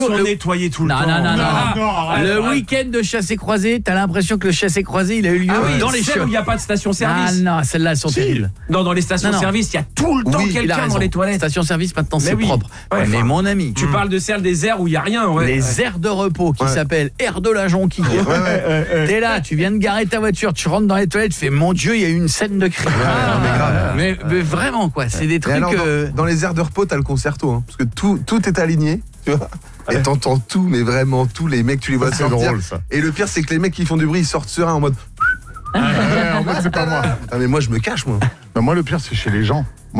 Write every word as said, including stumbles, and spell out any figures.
Sont le... nettoyés tout le non, temps. Non, non, non, non. Ah, non arrête, le arrête. week-end de chassé-croisé, t'as l'impression que le chassé-croisé, il a eu lieu ah oui, dans les celle chiottes. où il n'y a pas de station-service. Ah non, celles-là, elles sont si. terribles. Non, dans les stations-service, il y a tout le temps oui, quelqu'un dans les toilettes. Station-service, maintenant, c'est oui. propre. Ouais, mais enfin, mon ami... Tu mmh. parles de celles des aires où il n'y a rien. Ouais. Les ouais. aires de repos qui ouais. s'appellent aires de la Jonquille. Ouais, ouais, ouais. T'es là, tu viens de garer ta voiture, tu rentres dans les toilettes, tu fais mon Dieu, il y a eu une scène de crime. Ouais, ah, mais, grave. mais, mais vraiment, quoi. C'est des trucs... alors, euh... dans, dans les aires de repos, t'as le concerto. Hein, parce que tout, tout est aligné. Tu vois, et t'entends tout, mais vraiment tout. Les mecs, tu les vois c'est sortir. drôle, ça. Et le pire, c'est que les mecs qui font du bruit, ils sortent serein en mode. Ouais, en mode, c'est pas moi. Ah, mais moi, je me cache, moi. Bah, moi, le pire, c'est chez les gens. Moi,